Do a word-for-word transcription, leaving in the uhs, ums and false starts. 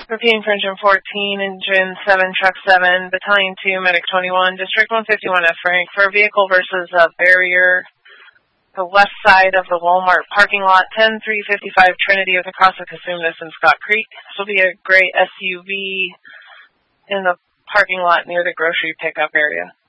Repeating for engine fourteen, engine seven, truck seven, battalion two, medic twenty-one, district one fifty-one F Frank, for a vehicle versus a barrier, the west side of the Walmart parking lot, ten three fifty-five Trinity with across the Cosumnes and Scott Creek. This will be a gray S U V in the parking lot near the grocery pickup area.